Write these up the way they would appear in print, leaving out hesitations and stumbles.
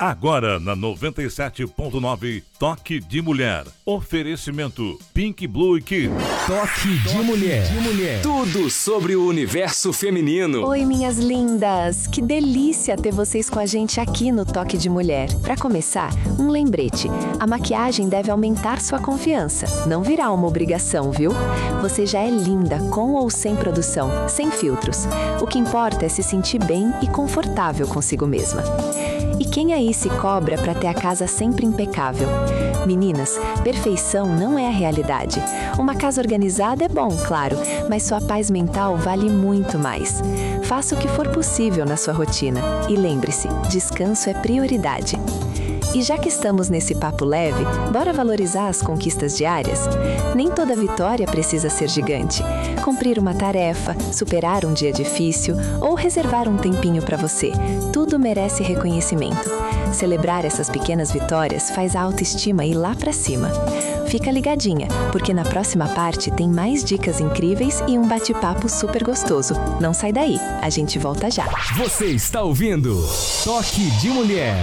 Agora na 97.9, Toque de Mulher. Oferecimento Pink Blue Kids. Toque de Mulher. Tudo sobre o universo feminino. Oi, minhas lindas! Que delícia ter vocês com a gente aqui no Toque de Mulher. Para começar, um lembrete. A maquiagem deve aumentar sua confiança. Não virá uma obrigação, viu? Você já é linda, com ou sem produção, sem filtros. O que importa é se sentir bem e confortável consigo mesma. E quem aí se cobra para ter a casa sempre impecável? Meninas, perfeição não é a realidade. Uma casa organizada é bom, claro, mas sua paz mental vale muito mais. Faça o que for possível na sua rotina. E lembre-se, descanso é prioridade. E já que estamos nesse papo leve, bora valorizar as conquistas diárias? Nem toda vitória precisa ser gigante. Cumprir uma tarefa, superar um dia difícil ou reservar um tempinho para você, tudo merece reconhecimento. Celebrar essas pequenas vitórias faz a autoestima ir lá para cima. Fica ligadinha, porque na próxima parte tem mais dicas incríveis e um bate-papo super gostoso. Não sai daí, a gente volta já. Você está ouvindo Toque de Mulher.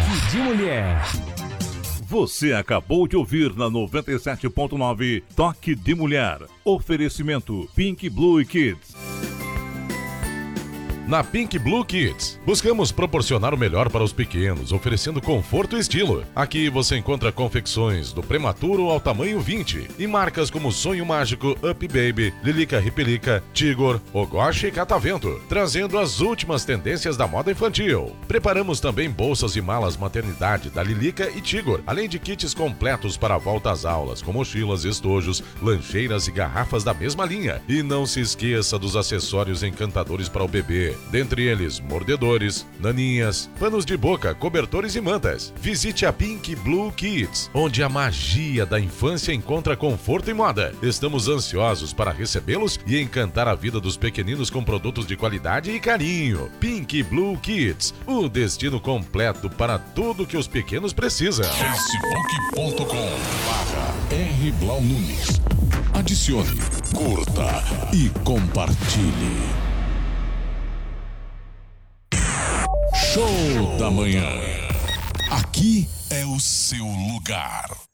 Você acabou de ouvir na 97.9, Toque de Mulher. Oferecimento Pink Blue Kids. Na Pink Blue Kids, buscamos proporcionar o melhor para os pequenos, oferecendo conforto e estilo. Aqui você encontra confecções do prematuro ao tamanho 20 e marcas como Sonho Mágico, Up Baby, Lilica Ripelica, Tigor, Ogoshi e Catavento, trazendo as últimas tendências da moda infantil. Preparamos também bolsas e malas maternidade da Lilica e Tigor, além de kits completos para a volta às aulas, com mochilas, estojos, lancheiras e garrafas da mesma linha. E não se esqueça dos acessórios encantadores para o bebê. Dentre eles, mordedores, naninhas, panos de boca, cobertores e mantas. Visite a Pink Blue Kids, onde a magia da infância encontra conforto e moda. Estamos ansiosos para recebê-los e encantar a vida dos pequeninos com produtos de qualidade e carinho. Pink Blue Kids, o destino completo para tudo que os pequenos precisam. facebook.com/R Blau Nunes. Adicione, curta e compartilhe. Show da manhã. Aqui é o seu lugar.